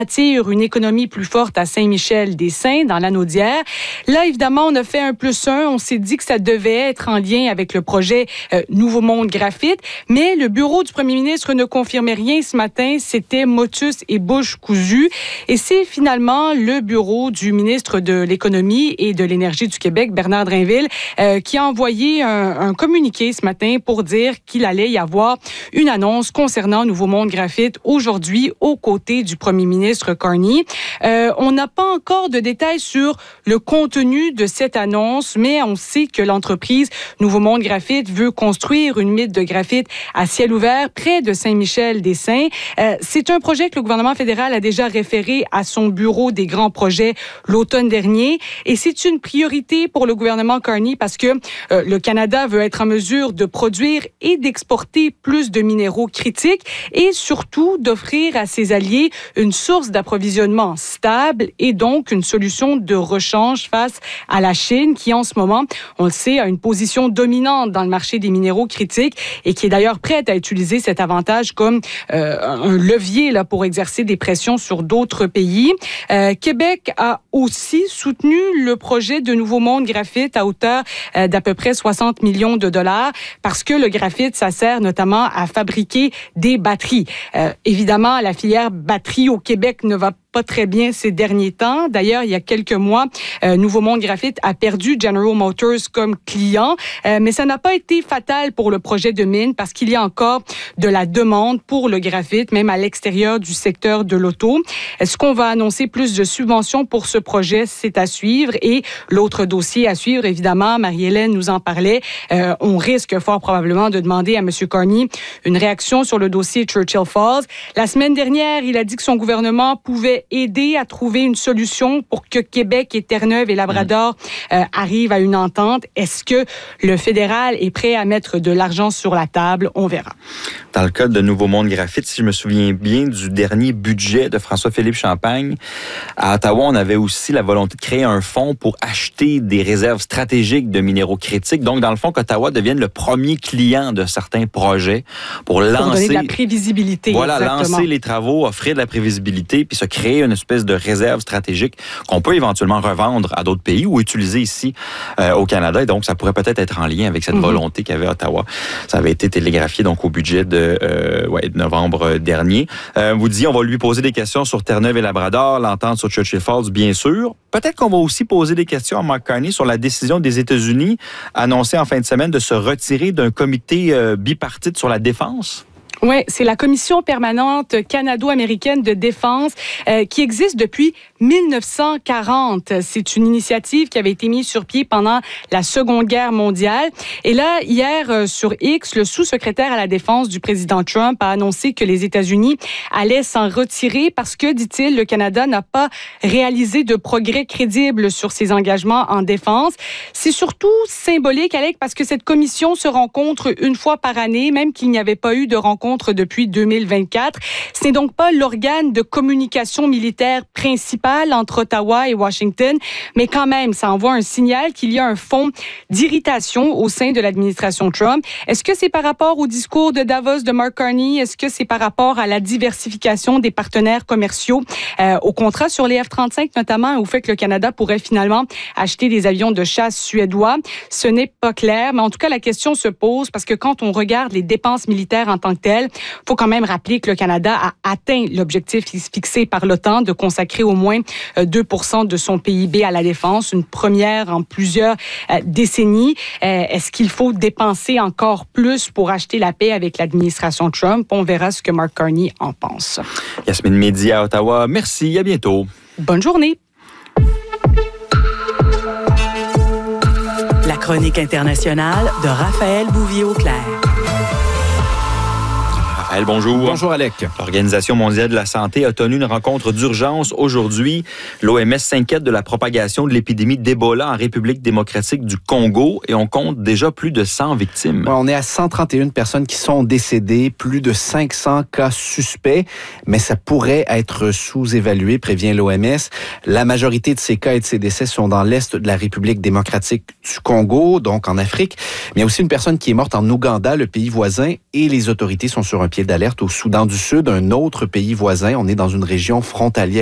une économie plus forte à Saint-Michel-des-Saints, dans l'Anaudière. Là, évidemment, on a fait un +1. On s'est dit que ça devait être en lien avec le projet Nouveau Monde Graphite, mais le bureau du premier ministre ne confirmait rien ce matin. C'était motus et bouche cousue. Et c'est finalement le bureau du ministre de l'Économie et de l'Énergie du Québec, Bernard Drinville, qui a envoyé un communiqué ce matin pour dire qu'il allait y avoir une annonce concernant Nouveau Monde Graphite aujourd'hui aux côtés du premier ministre Carney. On n'a pas encore de détails sur le contenu de cette annonce, mais on sait que l'entreprise Nouveau Monde Graphite veut construire une mine de graphite à ciel ouvert près de Saint-Michel-des-Saints. C'est un projet que le gouvernement fédéral a déjà référé à son bureau des grands projets l'automne dernier, et c'est une priorité pour le gouvernement Carney parce que le Canada veut être en mesure de produire et d'exporter plus de minéraux critiques et surtout d'offrir à ses alliés une source d'approvisionnement stable et donc une solution de rechange face à la Chine qui, en ce moment, on le sait, a une position dominante dans le marché des minéraux critiques et qui est d'ailleurs prête à utiliser cet avantage comme un levier là, pour exercer des pressions sur d'autres pays. Québec a aussi soutenu le projet de Nouveau Monde Graphite à hauteur d'à peu près 60 millions de dollars parce que le graphite, ça sert notamment à fabriquer des batteries. Évidemment, la filière batterie au Québec ne va pas très bien ces derniers temps. D'ailleurs, il y a quelques mois, Nouveau Monde Graphite a perdu General Motors comme client, mais ça n'a pas été fatal pour le projet de mine parce qu'il y a encore de la demande pour le graphite, même à l'extérieur du secteur de l'auto. Est-ce qu'on va annoncer plus de subventions pour ce projet? C'est à suivre. Et l'autre dossier à suivre, évidemment, Marie-Hélène nous en parlait, on risque fort probablement de demander à M. Carney une réaction sur le dossier Churchill Falls. La semaine dernière, il a dit que son gouvernement pouvait aider à trouver une solution pour que Québec et Terre-Neuve et Labrador arrivent à une entente. Est-ce que le fédéral est prêt à mettre de l'argent sur la table? On verra. Dans le cas de Nouveau Monde Graphite, si je me souviens bien du dernier budget de François-Philippe Champagne, à Ottawa, on avait aussi la volonté de créer un fonds pour acheter des réserves stratégiques de minéraux critiques. Donc, dans le fond, qu'Ottawa devienne le premier client de certains projets pour lancer... donner de la prévisibilité. Voilà, exactement. Lancer les travaux, offrir de la prévisibilité, puis se créer une espèce de réserve stratégique qu'on peut éventuellement revendre à d'autres pays ou utiliser ici au Canada. Et donc, ça pourrait peut-être être en lien avec cette volonté qu'avait Ottawa. Ça avait été télégraphié donc au budget de novembre dernier. Vous disiez, on va lui poser des questions sur Terre-Neuve et Labrador, l'entente sur Churchill Falls, bien sûr. Peut-être qu'on va aussi poser des questions à Mark Carney sur la décision des États-Unis annoncée en fin de semaine de se retirer d'un comité bipartite sur la défense. Oui, c'est la Commission permanente canado-américaine de défense qui existe depuis 1940. C'est une initiative qui avait été mise sur pied pendant la Seconde Guerre mondiale. Et là, hier, sur X, le sous-secrétaire à la défense du président Trump a annoncé que les États-Unis allaient s'en retirer parce que, dit-il, le Canada n'a pas réalisé de progrès crédibles sur ses engagements en défense. C'est surtout symbolique, Alec, parce que cette commission se rencontre une fois par année, même qu'il n'y avait pas eu de rencontre depuis 2024. Ce n'est donc pas l'organe de communication militaire principal entre Ottawa et Washington, mais quand même, ça envoie un signal qu'il y a un fond d'irritation au sein de l'administration Trump. Est-ce que c'est par rapport au discours de Davos de Mark Carney? Est-ce que c'est par rapport à la diversification des partenaires commerciaux, au contrat sur les F-35 notamment, au fait que le Canada pourrait finalement acheter des avions de chasse suédois? Ce n'est pas clair, mais en tout cas, la question se pose parce que quand on regarde les dépenses militaires en tant que telles, il faut quand même rappeler que le Canada a atteint l'objectif fixé par l'OTAN de consacrer au moins 2% de son PIB à la défense, une première en plusieurs décennies. Est-ce qu'il faut dépenser encore plus pour acheter la paix avec l'administration Trump? On verra ce que Mark Carney en pense. Yasmine Mehdi à Ottawa, merci, à bientôt. Bonne journée. La chronique internationale de Raphaël Bouvier-Auclair. Raphaël, bonjour. Bonjour, Alec. L'Organisation mondiale de la santé a tenu une rencontre d'urgence aujourd'hui. L'OMS s'inquiète de la propagation de l'épidémie d'Ebola en République démocratique du Congo et on compte déjà plus de 100 victimes. Ouais, on est à 131 personnes qui sont décédées, plus de 500 cas suspects, mais ça pourrait être sous-évalué, prévient l'OMS. La majorité de ces cas et de ces décès sont dans l'est de la République démocratique du Congo, donc en Afrique. Mais il y a aussi une personne qui est morte en Ouganda, le pays voisin, et les autorités sont sur un pied d'alerte au Soudan du Sud, un autre pays voisin. On est dans une région frontalière